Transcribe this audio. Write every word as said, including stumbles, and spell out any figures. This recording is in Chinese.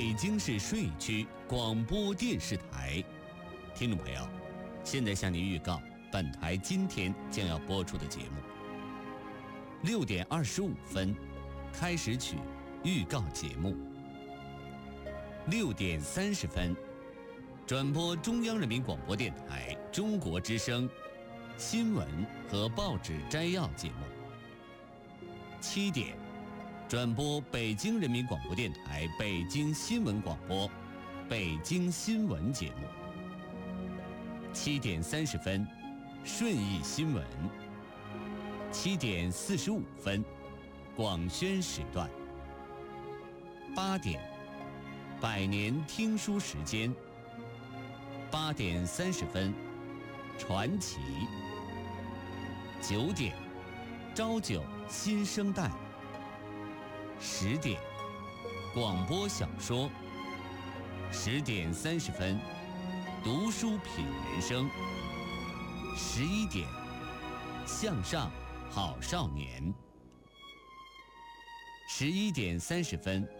北京市顺义区广播电视台。听众朋友，现在向您预告本台今天将要播出的节目。六点二十五分，开始曲预告节目。六点三十分，转播中央人民广播电台中国之声新闻和报纸摘要节目。七点，转播北京人民广播电台北京新闻广播北京新闻节目。七点三十分，顺义新闻。七点四十五分，广宣时段。八点，百年听书时间。八点三十分，传奇。九点，朝九新生代。十点，广播小说。十点三十分，读书品人生。十一点，向上好少年。十一点三十分，